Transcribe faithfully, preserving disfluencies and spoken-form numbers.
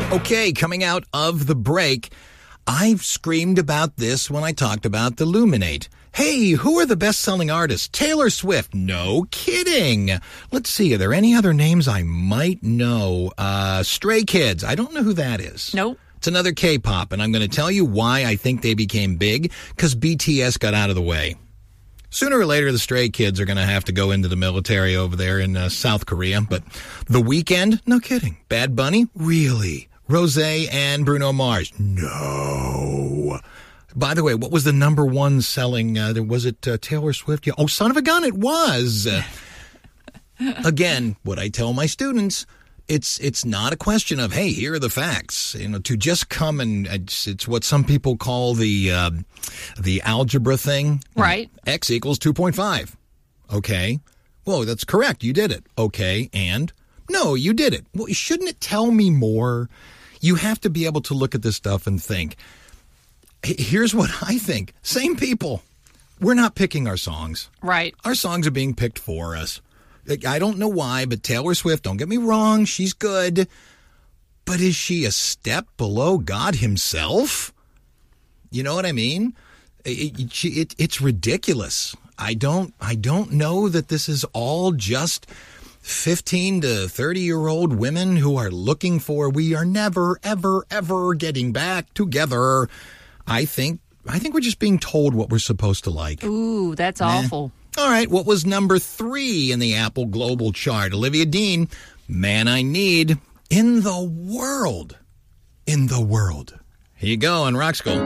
Okay, coming out of the break, I've screamed about this when I talked about the Luminate. Hey, who are the best-selling artists? Taylor Swift. No kidding. Let's see, are there any other names I might know? Uh, Stray Kids. I don't know who that is. Nope. It's another K-pop, and I'm going to tell you why I think they became big, because B T S got out of the way. Sooner or later, the Stray Kids are going to have to go into the military over there in uh, South Korea. But The Weeknd? No kidding. Bad Bunny? Really? Rosé and Bruno Mars? No. By the way, what was the number one selling? Uh, was it uh, Taylor Swift? Yeah. Oh, son of a gun, it was. Uh, again, what I tell my students, it's it's not a question of, hey, here are the facts. You know, to just come and it's, it's what some people call the uh, the algebra thing. Right. X equals two point five. Okay. Well, that's correct. You did it. Okay. And? No, you did it. Well, shouldn't it tell me more? You have to be able to look at this stuff and think, here's what I think. Same people. We're not picking our songs. Right. Our songs are being picked for us. I don't know why, but Taylor Swift, don't get me wrong, she's good. But is she a step below God himself? You know what I mean? It, it, it, it's ridiculous. I don't, I don't know that this is all just fifteen to thirty-year-old women who are looking for, we are never, ever, ever getting back together. I think I think we're just being told what we're supposed to like. Ooh, that's nah. awful. All right, what was number three in the Apple Global Chart? Olivia Dean, Man I Need, in the world. In the world. Here you go on Rock School.